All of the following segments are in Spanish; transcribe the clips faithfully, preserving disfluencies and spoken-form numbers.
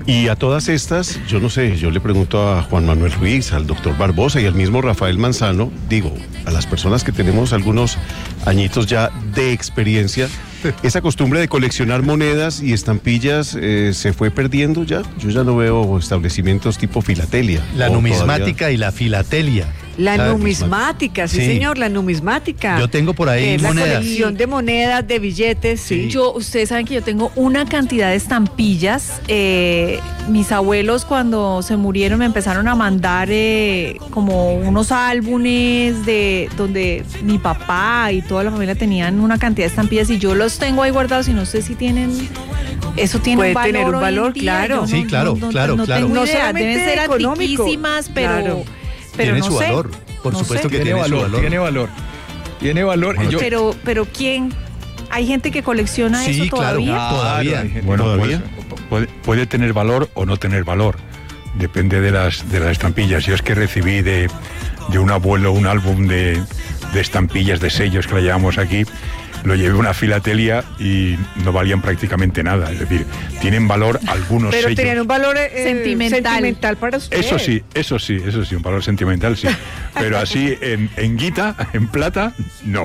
Y a todas estas, yo no sé, yo le pregunto a Juan Manuel Ruiz, al doctor Barbosa y al mismo Rafael Manzano, digo, a las personas que tenemos algunos añitos ya de experiencia, esa costumbre de coleccionar monedas y estampillas eh, se fue perdiendo ya. Yo ya no veo establecimientos tipo filatelia. La numismática todavía... y la filatelia. La numismática, sí, sí, señor, la numismática. Yo tengo por ahí eh, monedas. La colección de monedas, de billetes, sí. sí. Yo, ustedes saben que yo tengo una cantidad de estampillas. Eh, mis abuelos cuando se murieron me empezaron a mandar eh, como unos álbumes de donde mi papá y toda la familia tenían una cantidad de estampillas y yo los tengo ahí guardados y no sé si tienen... Eso tiene Puede un valor tener un valor, día, claro. Sí, no, claro, no, claro, no, claro. Tengo No idea. solamente Deben ser económico, antiquísimas, pero... Claro. Pero tiene no su sé, valor, por no supuesto sé. que tiene, tiene valor, su valor. tiene valor, tiene valor. Bueno, Yo, pero, pero ¿quién? ¿Hay gente que colecciona sí, eso claro, todavía? claro, todavía. hay gente- bueno, ¿Todavía? pues, puede, puede tener valor o no tener valor, depende de las de las estampillas. Yo es que recibí de, de un abuelo un álbum de, de estampillas, de sellos que le llamamos aquí. Lo llevé a una filatelia y no valían prácticamente nada. Es decir, tienen valor algunos Pero sellos. tenían un valor eh, Sentimental. sentimental para usted. Eso sí, eso sí, eso sí, un valor sentimental sí. Pero así en, en guita, en plata, no.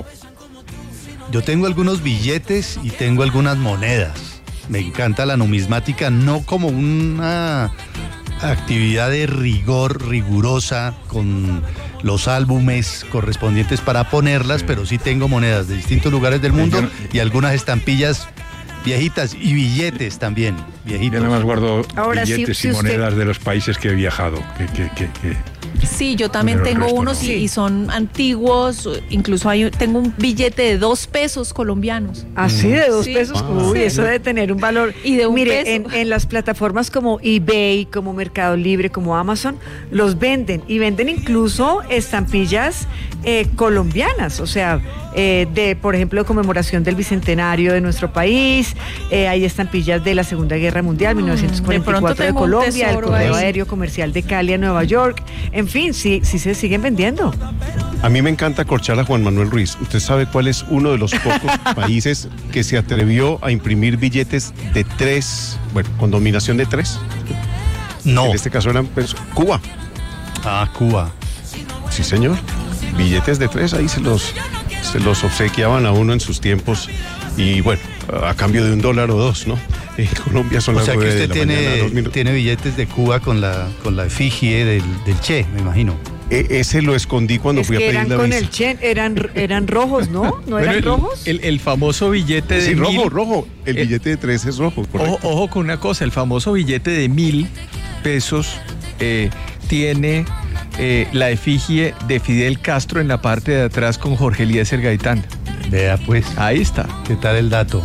Yo tengo algunos billetes y tengo algunas monedas. Me encanta la numismática, no como una actividad de rigor rigurosa con los álbumes correspondientes para ponerlas, pero sí tengo monedas de distintos lugares del mundo y algunas estampillas viejitas y billetes también, viejitos. Yo nada más guardo Ahora, billetes si- si y usted- monedas de los países que he viajado. Que, que, que, que- Sí, yo también Pero el tengo resto unos no. y, y son antiguos, incluso hay, tengo un billete de dos pesos colombianos. Así de dos Sí. pesos, Ah, uy, sí. eso debe tener un valor. Y de un Mire, peso. En, en las plataformas como eBay, como Mercado Libre, como Amazon, los venden y venden incluso estampillas eh, colombianas, o sea, eh, de, por ejemplo, conmemoración del bicentenario de nuestro país. Eh, hay estampillas de la Segunda Guerra Mundial, Mm, mil novecientos cuarenta y cuatro de de, pronto tengo un Colombia, el tesoro correo ahí. aéreo comercial de Cali a Nueva York. En fin, sí, sí se siguen vendiendo. A mí me encanta corchar a Juan Manuel Ruiz. ¿Usted sabe cuál es uno de los pocos países que se atrevió a imprimir billetes de tres, bueno, con dominación de tres? No. En este caso eran pesos. Cuba. Ah, Cuba. Sí, señor. Billetes de tres, ahí se los, se los obsequiaban a uno en sus tiempos. Y bueno, a cambio de un dólar o dos, ¿no? En Colombia son O las sea que nueve de usted la mañana, tiene, dos minutos. tiene billetes de Cuba con la, con la efigie del, del Che, me imagino. E- ese lo escondí cuando Es fui a que pedir eran la con visa. el Chen, eran, eran rojos, ¿no? ¿No Bueno, eran el, rojos? El, el famoso billete de Sí, rojo, mil. rojo. El Eh, billete de tres es rojo, correcto. Ojo, ojo con una cosa, el famoso billete de mil pesos eh, tiene eh, la efigie de Fidel Castro en la parte de atrás con Jorge Eliezer Gaitán. Vea pues, Ahí está. ¿qué tal el dato?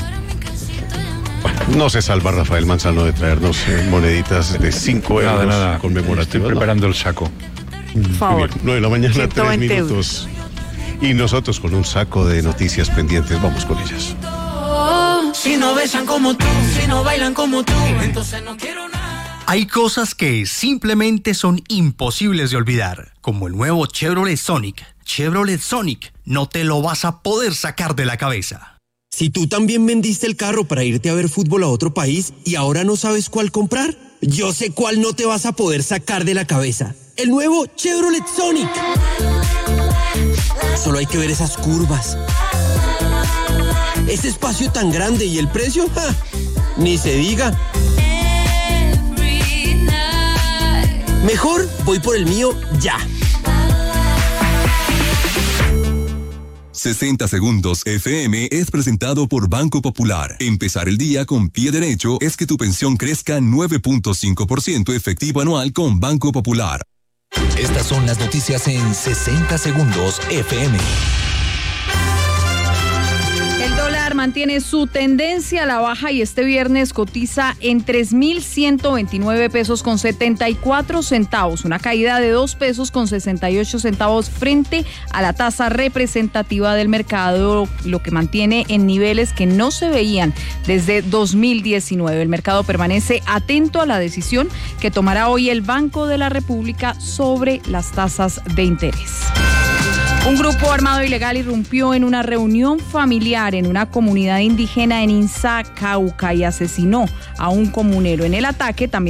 No se salva Rafael Manzano de traernos eh, moneditas de cinco euros Nada, nada. conmemorativas. Estoy ¿no? preparando el saco. Por favor. nueve de la mañana, ciento tres veinte minutos. Y nosotros con un saco de noticias pendientes, vamos con ellas. Si no besan como tú, si no bailan como tú, entonces no quiero nada. Hay cosas que simplemente son imposibles de olvidar, como el nuevo Chevrolet Sonic. Chevrolet Sonic, no te lo vas a poder sacar de la cabeza. Si tú también vendiste el carro para irte a ver fútbol a otro país y ahora no sabes cuál comprar, yo sé cuál no te vas a poder sacar de la cabeza. El nuevo Chevrolet Sonic. Solo hay que ver esas curvas. Ese espacio tan grande y el precio, ¡ja! Ni se diga. Mejor voy por el mío ya. sesenta Segundos F M es presentado por Banco Popular. Empezar el día con pie derecho es que tu pensión crezca nueve punto cinco por ciento efectivo anual con Banco Popular. Estas son las noticias en sesenta Segundos F M. El dólar mantiene su tendencia a la baja y este viernes cotiza en tres mil ciento veintinueve pesos con setenta y cuatro centavos, una caída de dos pesos con sesenta y ocho centavos frente a la tasa representativa del mercado, lo que mantiene en niveles que no se veían desde dos mil diecinueve. El mercado permanece atento a la decisión que tomará hoy el Banco de la República sobre las tasas de interés. Un grupo armado ilegal irrumpió en una reunión familiar en una comunidad indígena en Insa, Cauca, y asesinó a un comunero. En el ataque también